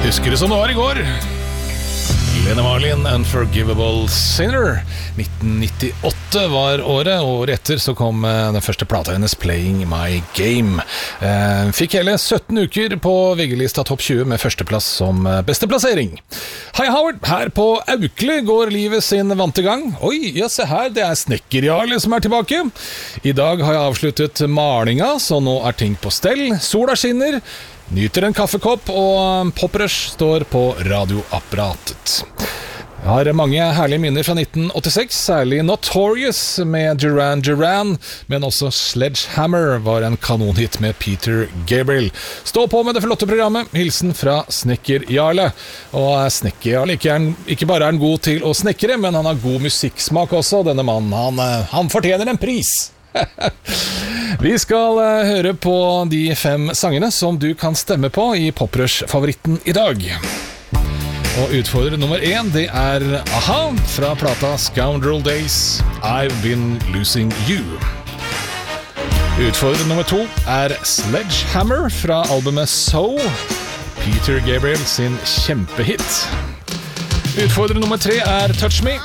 Husker det som det var I går. Lena Marlin, Unforgivable Sinner. 1998 var året, og året etter så kom den første plata hennes, Playing My Game. Fikk hele 17 uker på VG-lista Topp 20 med førsteplass som beste plassering. Hei Howard, her på Aukle går livet sin vante gang. Oi, ja se her, det Snekker-Jarle som tilbake. I dag har jeg avsluttet malinga, så nå ting på stell. Sola skinner. Nyter en kaffekopp, og Poprush står på radioapparatet. Jeg har mange herlige minner fra 1986, særlig Notorious med Duran Duran, men også Sledgehammer var en kanonhit med Peter Gabriel. Stå på med det flotte programmet. Hilsen fra Snekker-Jarle. Og Snekker-Jarle ikke bare han god til å snekre, men han har god musikksmak også. Denne mannen, han fortjener en pris. Vi skal høre på de 5 sangene som du kan stemme på I Poprush-favoritten I dag. Og utfordrer nummer 1, det A-ha fra plata Scoundrel Days, I've Been Losing You. Utfordrer nummer 2 Sledgehammer fra albumet So, Peter Gabriel sin kjempehit. Utfordrer nummer 3 Touch Me,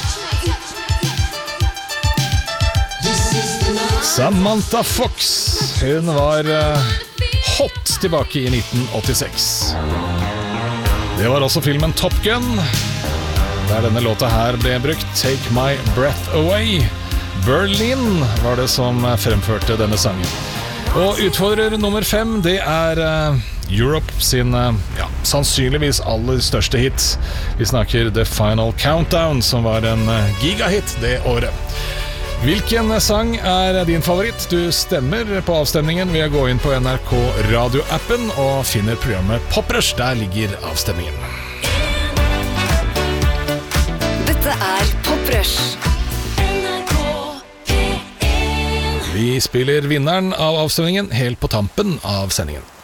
Samantha Fox. Hun var hot tilbake I 1986. Det var også filmen Top Gun, der denne låta her ble brukt. Take My Breath Away. Berlin var det som fremførte denne sangen. Og utfordrer nummer 5, det Europe sin sannsynligvis aller største hit. Vi snakker The Final Countdown, som var en gigahit det året. Hvilken sang din favoritt? Du stemmer på avstemningen ved å gå inn på NRK Radio-appen og finner programmet Poprush. Der ligger avstemningen. Dette Poprush. Vi spiller vinneren av avstemningen helt på tampen av sendingen.